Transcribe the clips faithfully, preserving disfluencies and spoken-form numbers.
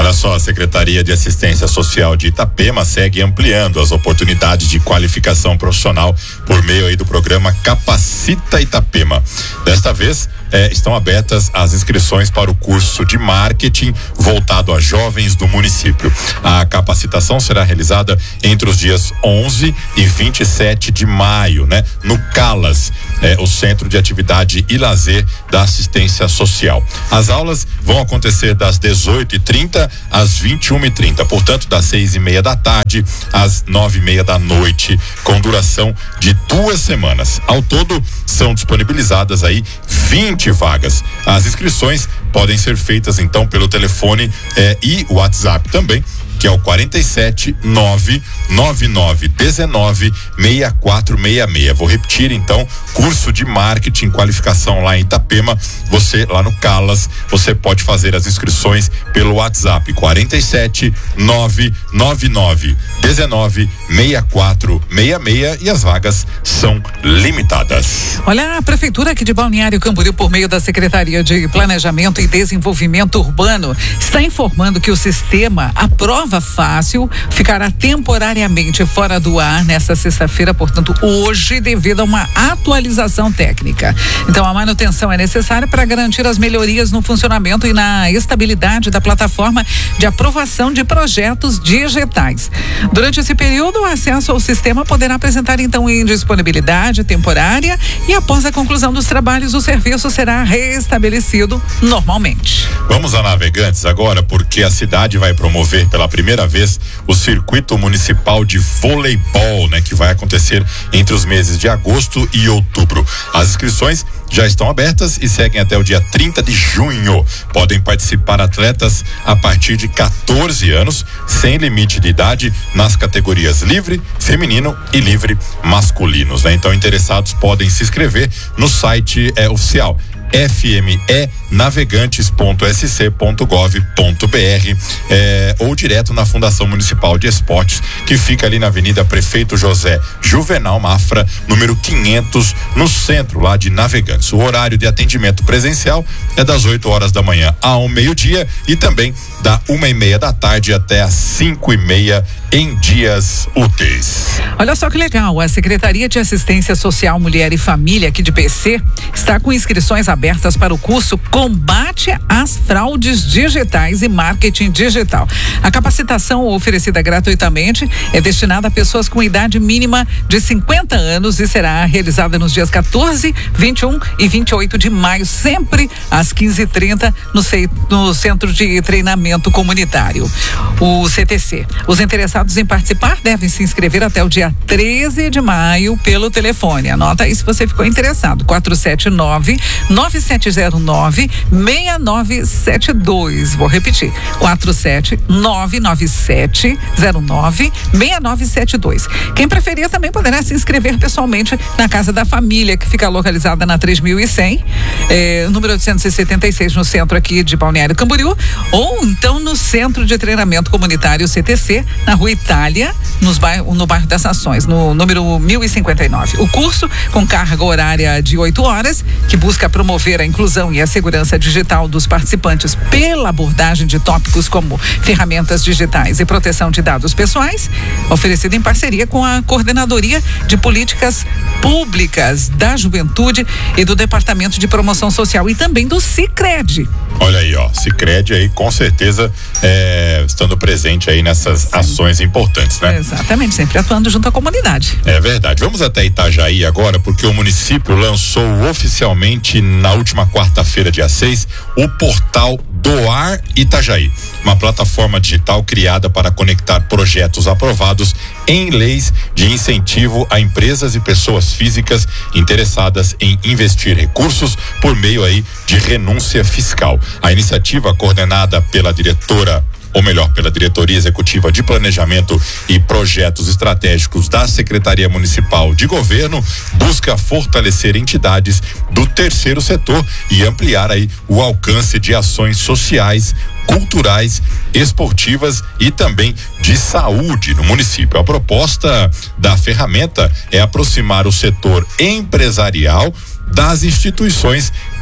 Olha só, a Secretaria de Assistência Social de Itapema segue ampliando as oportunidades de qualificação profissional por meio aí do programa Capacita Itapema. Desta vez, eh, estão abertas as inscrições para o curso de marketing voltado a jovens do município. A capacitação será realizada entre os dias onze e vinte e sete de maio, né? No CALAS, eh, o Centro de Atividade e Lazer da Assistência Social. As aulas vão acontecer das dezoito e trinta às vinte e uma e trinta, portanto das seis e meia da tarde às nove e meia da noite, com duração de duas semanas. Ao todo são disponibilizadas aí vinte vagas. As inscrições podem ser feitas então pelo telefone eh, e o WhatsApp também, que é o quarenta e sete, nove nove nove, dezenove, sessenta e quatro sessenta e seis. Vou repetir então, curso de marketing, qualificação lá em Itapema. Você lá no CALAS, você pode fazer as inscrições pelo WhatsApp quarenta e sete, nove nove nove, dezenove, sessenta e quatro sessenta e seis, e as vagas são limitadas. Olha, a Prefeitura aqui de Balneário Camboriú, por meio da Secretaria de Planejamento e Desenvolvimento Urbano, está informando que o sistema Aprova Fácil ficará temporariamente fora do ar nesta sexta-feira, portanto, hoje, devido a uma atualização técnica. Então, a manutenção é necessária para garantir as melhorias no funcionamento e na estabilidade da plataforma de aprovação de projetos digitais. Durante esse período, o acesso ao sistema poderá apresentar, então, indisponibilidade temporária e, após a conclusão dos trabalhos, o serviço será restabelecido normalmente. Vamos a Navegantes agora, porque a cidade vai promover pela primeira vez o circuito municipal de voleibol, né, que vai acontecer entre os meses de agosto e outubro. As inscrições já estão abertas e seguem até o dia trinta de junho. Podem participar atletas a partir de quatorze anos, sem limite de idade, nas categorias livre, feminino e livre masculinos, né? Então, interessados podem se inscrever no site é, oficial f m e navegantes ponto s c ponto gov ponto b r é, ou direto na Fundação Municipal de Esportes, que fica ali na Avenida Prefeito José Juvenal Mafra, número quinhentos, no centro lá de Navegantes. O horário de atendimento presencial é das oito horas da manhã ao meio-dia e também da uma e meia da tarde até às cinco e meia em dias úteis. Olha só que legal, a Secretaria de Assistência Social, Mulher e Família aqui de P C está com inscrições abertas para o curso Combate às Fraudes Digitais e Marketing Digital. A capacitação oferecida gratuitamente é destinada a pessoas com idade mínima de cinquenta anos e será realizada nos dias quatorze, vinte e um e vinte e oito de maio, sempre às quinze e trinta no, no Centro de Treinamento Comunitário, o C T C. Os interessados em participar devem se inscrever até o dia treze de maio pelo telefone. Anota aí se você ficou interessado. quatro sete nove, nove sete zero nove, seis nove sete dois. Vou repetir. quatro sete nove, nove sete zero nove, seis nove sete dois. Quem preferir também poderá se inscrever pessoalmente na Casa da Família, que fica localizada na três mil e cem, eh, número oitocentos e setenta e seis, no centro aqui de Balneário Camboriú, ou então no Centro de Treinamento Comunitário C T C, na Rua Itália, nos bairro, no bairro das Nações, no número mil e cinquenta e nove. O curso, com carga horária de oito horas, que busca promover a inclusão e a segurança digital dos participantes pela abordagem de tópicos como ferramentas digitais e proteção de dados pessoais, oferecido em parceria com a Coordenadoria de Políticas Públicas da Juventude e do Departamento de Promoção Social e também do Sicredi. Olha aí, ó, Sicredi aí com certeza é, estando presente aí nessas Sim. ações importantes, né? Exatamente, sempre atuando junto à comunidade. É verdade. Vamos até Itajaí agora, porque o município lançou oficialmente na última quarta-feira, dia seis, o portal Doar Itajaí, uma plataforma digital criada para conectar projetos aprovados em leis de incentivo a empresas e pessoas físicas interessadas em investir recursos por meio aí de renúncia fiscal. A iniciativa, coordenada pela diretora ou melhor, pela Diretoria Executiva de Planejamento e Projetos Estratégicos da Secretaria Municipal de Governo, busca fortalecer entidades do terceiro setor e ampliar aí o alcance de ações sociais, culturais, esportivas e também de saúde no município. A proposta da ferramenta é aproximar o setor empresarial das instituições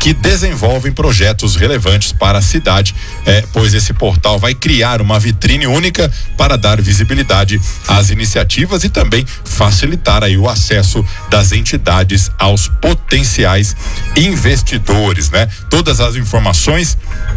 que desenvolvem projetos relevantes para a cidade, é, pois esse portal vai criar uma vitrine única para dar visibilidade às iniciativas e também facilitar aí o acesso das entidades aos potenciais investidores, né? Todas as informações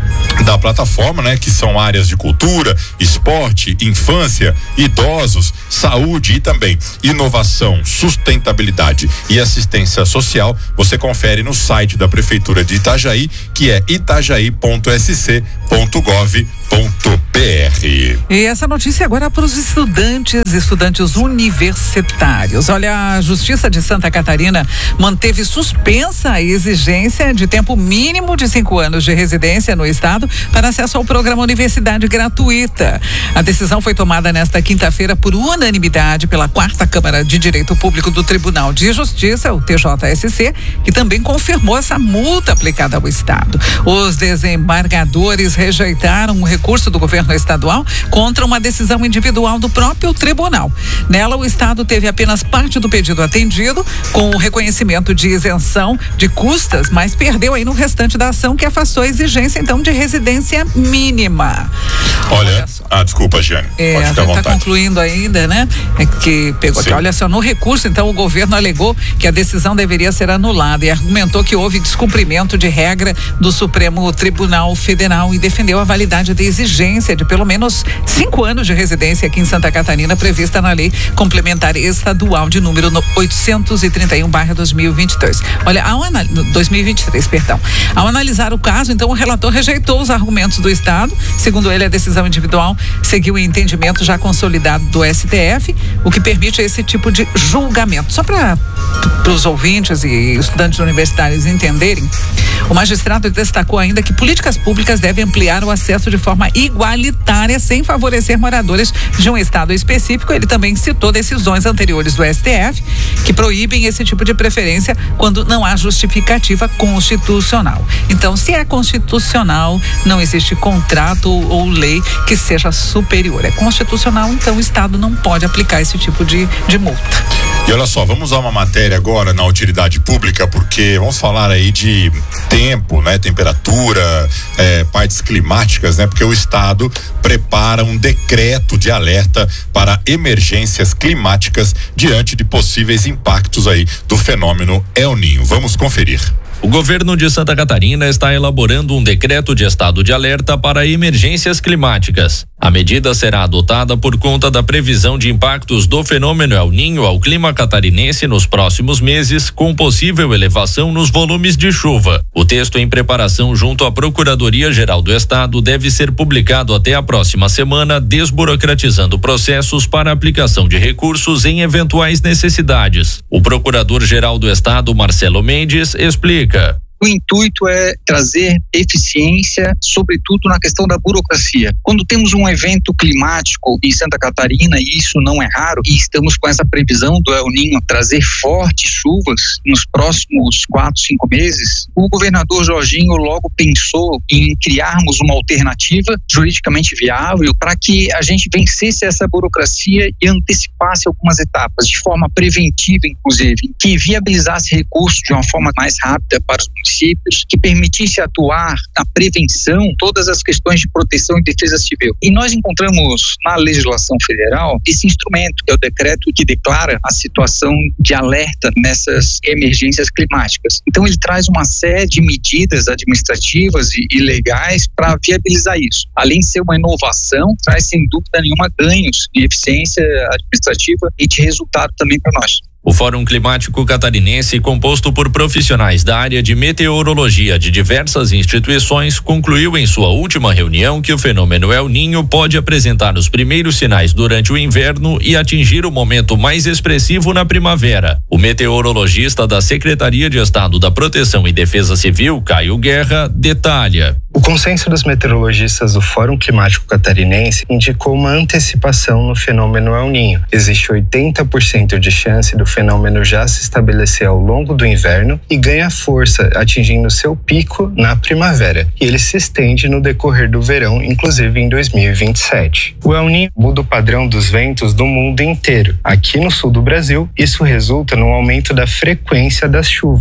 da plataforma, né, que são áreas de cultura, esporte, infância, idosos, saúde e também inovação, sustentabilidade e assistência social, você confere no site da Prefeitura de Itajaí, que é itajaí ponto s c ponto gov ponto b r. E essa notícia agora para os estudantes, estudantes universitários. Olha, a Justiça de Santa Catarina manteve suspensa a exigência de tempo mínimo de cinco anos de residência no estado para acesso ao programa Universidade Gratuita. A decisão foi tomada nesta quinta-feira por unanimidade pela quarta Câmara de Direito Público do Tribunal de Justiça, o T J S C, que também confirmou essa multa aplicada ao estado. Os desembargadores rejeitaram o recurso do governo estadual contra uma decisão individual do próprio tribunal. Nela, o estado teve apenas parte do pedido atendido, com o reconhecimento de isenção de custas, mas perdeu aí no restante da ação, que afastou a exigência, então, de residência mínima. Olha, olha ah, desculpa, Giane. É, pode ficar à vontade. Está concluindo ainda, né? É que pegou aqui. Olha só, no recurso, então, o governo alegou que a decisão deveria ser anulada e argumentou que houve descumprimento de regra do Supremo Tribunal Federal e defendeu a validade da exigência de pelo menos cinco anos de residência aqui em Santa Catarina, prevista na Lei Complementar Estadual de número oitocentos e trinta e um barra dois mil e vinte e dois. Olha, ao anal... dois mil e vinte e três, perdão. Ao analisar o caso, então, o relator rejeitou os argumentos do Estado. Segundo ele, a decisão individual seguiu o entendimento já consolidado do S T F, o que permite esse tipo de julgamento. Só para os ouvintes e estudantes universitários entenderem, o magistrado destacou ainda que políticas públicas devem ampliar o acesso de forma igualitária, sem favorecer moradores de um estado específico. Ele também citou decisões anteriores do S T F que proíbem esse tipo de preferência quando não há justificativa constitucional. Então, se é constitucional, não existe contrato ou lei que seja superior. É constitucional, então o estado não pode aplicar esse tipo de, de multa. E olha só, vamos usar uma matéria agora na utilidade pública, porque vamos falar aí de tempo, né? Temperatura, é, partes climáticas, né? Porque o estado prepara um decreto de alerta para emergências climáticas diante de possíveis impactos aí do fenômeno El Niño. Vamos conferir. O governo de Santa Catarina está elaborando um decreto de estado de alerta para emergências climáticas. A medida será adotada por conta da previsão de impactos do fenômeno El Niño ao clima catarinense nos próximos meses, com possível elevação nos volumes de chuva. O texto em preparação junto à Procuradoria-Geral do Estado deve ser publicado até a próxima semana, desburocratizando processos para aplicação de recursos em eventuais necessidades. O Procurador-Geral do Estado, Marcelo Mendes, explica. O intuito é trazer eficiência, sobretudo na questão da burocracia. Quando temos um evento climático em Santa Catarina, e isso não é raro, e estamos com essa previsão do El Niño trazer fortes chuvas nos próximos quatro, cinco meses, o governador Jorginho logo pensou em criarmos uma alternativa juridicamente viável para que a gente vencesse essa burocracia e antecipasse algumas etapas, de forma preventiva, inclusive, que viabilizasse recursos de uma forma mais rápida para os municípios, que permitisse atuar na prevenção, todas as questões de proteção e defesa civil. E nós encontramos na legislação federal esse instrumento, que é o decreto que declara a situação de alerta nessas emergências climáticas. Então ele traz uma série de medidas administrativas e, e legais para viabilizar isso. Além de ser uma inovação, traz sem dúvida nenhuma ganhos de eficiência administrativa e de resultado também para nós. O Fórum Climático Catarinense, composto por profissionais da área de meteorologia de diversas instituições, concluiu em sua última reunião que o fenômeno El Niño pode apresentar os primeiros sinais durante o inverno e atingir o momento mais expressivo na primavera. O meteorologista da Secretaria de Estado da Proteção e Defesa Civil, Caio Guerra, detalha. O consenso dos meteorologistas do Fórum Climático Catarinense indicou uma antecipação no fenômeno El Niño. Existe oitenta por cento de chance do fenômeno já se estabelecer ao longo do inverno e ganha força, atingindo seu pico na primavera. E ele se estende no decorrer do verão, inclusive em dois mil e vinte e sete. O El Niño muda o padrão dos ventos do mundo inteiro. Aqui no sul do Brasil, isso resulta no aumento da frequência das chuvas.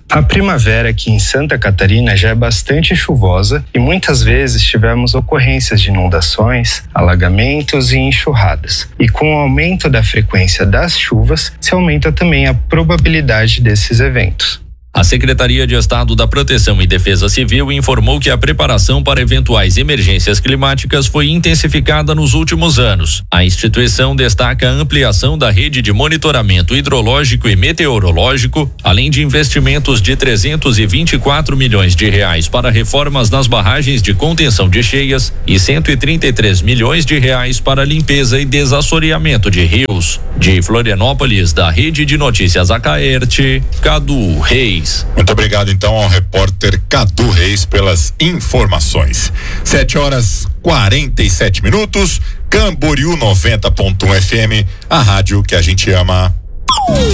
A primavera aqui em Santa Catarina já é bastante chuvosa e muitas vezes tivemos ocorrências de inundações, alagamentos e enxurradas. E com o aumento da frequência das chuvas, se aumenta também a probabilidade desses eventos. A Secretaria de Estado da Proteção e Defesa Civil informou que a preparação para eventuais emergências climáticas foi intensificada nos últimos anos. A instituição destaca a ampliação da rede de monitoramento hidrológico e meteorológico, além de investimentos de trezentos e vinte e quatro milhões de reais para reformas nas barragens de contenção de cheias e cento e trinta e três milhões de reais para limpeza e desassoreamento de rios. De Florianópolis, da Rede de Notícias Acaerte, Cadu Reis. Muito obrigado então ao repórter Cadu Reis pelas informações. Sete horas quarenta e sete minutos, Camboriú noventa ponto um F M, a rádio que a gente ama.